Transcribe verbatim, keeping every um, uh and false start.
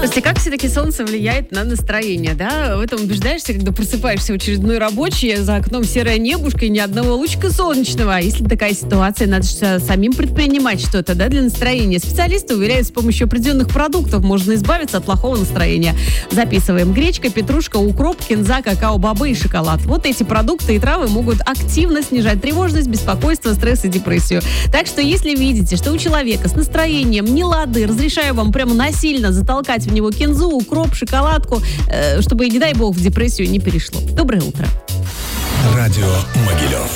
Слушайте, как все-таки солнце влияет на настроение, да? В этом убеждаешься, когда просыпаешься в очередной рабочий, за окном серое небушка и ни одного лучика солнечного. А если такая ситуация, надо же самим предпринимать что-то, да, для настроения. Специалисты уверяют, с помощью определенных продуктов можно избавиться от плохого настроения. Записываем: гречка, петрушка, укроп, кинза, какао-бобы и шоколад. Вот эти продукты и травы могут активно снижать тревожность, беспокойство, стресс и депрессию. Так что, если видите, что у человека с настроением нелады, разрешаю вам прямо насильно затолкать в него кинзу, укроп, шоколадку, э, чтобы, не дай бог, в депрессию не перешло. Доброе утро. Радио Могилев.